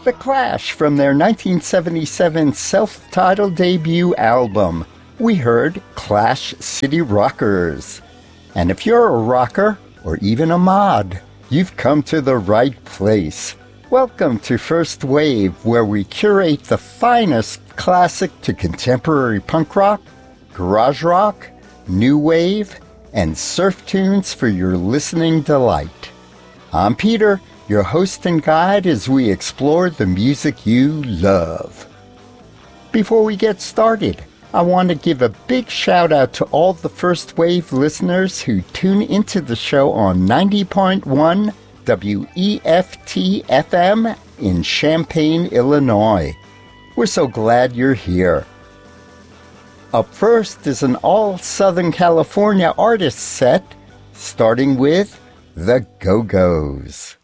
The Clash from their 1977 self-titled debut album. We heard Clash City Rockers. And if you're a rocker, or even a mod, you've come to the right place. Welcome to First Wave, where we curate the finest classic to contemporary punk rock, garage rock, new wave, and surf tunes for your listening delight. I'm Peter, your host and guide as we explore the music you love. Before we get started, I want to give a big shout out to all the First Wave listeners who tune into the show on 90.1 WEFT-FM in Champaign, Illinois. We're so glad you're here. Up first is an all Southern California artist set, starting with The Go-Go's.